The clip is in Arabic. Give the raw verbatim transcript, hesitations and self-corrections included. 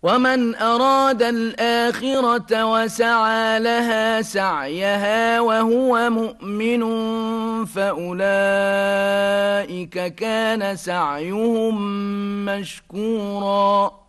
ومن أراد الآخرة وسعى لها سعيها وهو مؤمن فأولئك كان سعيهم مشكورا